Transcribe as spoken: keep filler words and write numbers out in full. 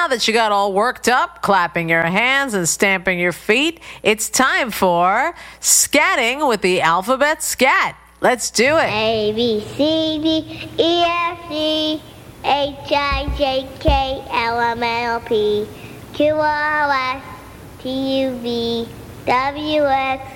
now that you got all worked up, clapping your hands and stamping your feet, it's time for scatting with the alphabet scat. Let's do it. A, B, C, D, E, F, G, H, I, J, K, L, M, N, O, P, Q, R, S, T, U, V, W, X,